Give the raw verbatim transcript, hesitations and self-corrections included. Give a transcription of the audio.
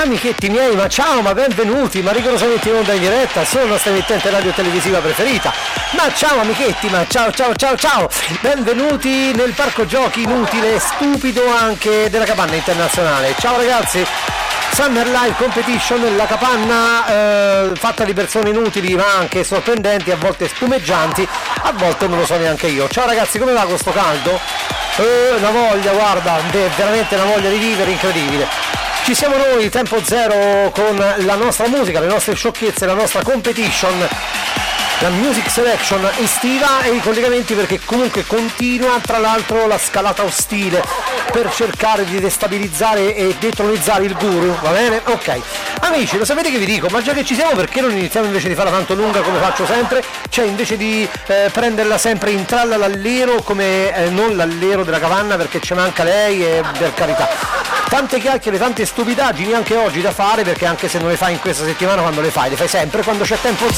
Amichetti miei, ma ciao, ma benvenuti, ma rigorosamente in onda in diretta sulla nostra emittente radio televisiva preferita. Ma ciao amichetti, ma ciao ciao ciao ciao, benvenuti nel parco giochi inutile e stupido anche della Capanna Internazionale. Ciao ragazzi, Summer Live Competition, la capanna eh, fatta di persone inutili ma anche sorprendenti, a volte spumeggianti, a volte non lo so neanche io. Ciao ragazzi, come va questo caldo? Eh, la voglia, guarda, è veramente una voglia di vivere incredibile. Ci siamo noi, tempo zero, con la nostra musica, le nostre sciocchezze, la nostra competition, la music selection estiva e i collegamenti, perché comunque continua tra l'altro la scalata ostile per cercare di destabilizzare e detronizzare il guru, va bene? Ok. Amici, lo sapete che vi dico? Ma già che ci siamo, perché non iniziamo invece di farla tanto lunga come faccio sempre? Cioè invece di eh, prenderla sempre in tralla l'allero come eh, non l'allero della capanna, perché ci manca lei e per carità. Tante chiacchiere, tante stupidaggini anche oggi da fare, perché anche se non le fai in questa settimana, quando le fai, le fai sempre quando c'è tempo